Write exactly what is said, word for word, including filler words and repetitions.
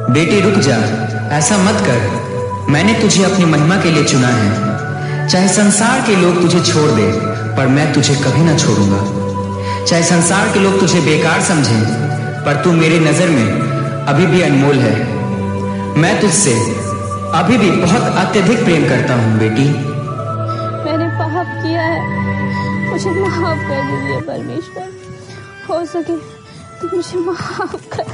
बेटी रुक जा, ऐसा मत कर। मैंने तुझे अपनी महिमा के लिए चुना है। चाहे संसार के लोग तुझे छोड़ दे, पर मैं तुझे कभी ना छोड़ूंगा। चाहे संसार के लोग तुझे बेकार समझें, पर तू मेरी नजर में अभी भी अनमोल है। मैं तुझसे अभी भी बहुत अत्यधिक प्रेम करता हूँ बेटी। मैंने पाप किया है, मुझे माफ कर दीजिए परमेश्वर। हो सके तो मुझे माफ कर